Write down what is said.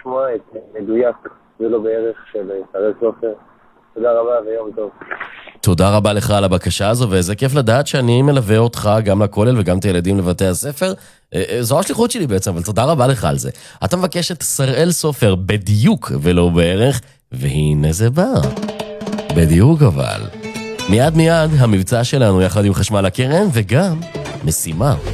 לשמוע את מדויק ולא בערך של שראל סופר. תודה רבה ויום טוב. תודה רבה לך על הבקשה הזו, וזה כיף לדעת שאני מלווה אותך גם לכולל וגם את הילדים לבתי הספר. זו השליחות שלי בעצם, אבל תודה רבה לך על זה. אתה מבקש את שראל סופר בדיוק ולא בערך, והנה זה בא. בדיוק אבל. מיד המבצע שלנו יחד עם חשמל הקרן וגם משימה.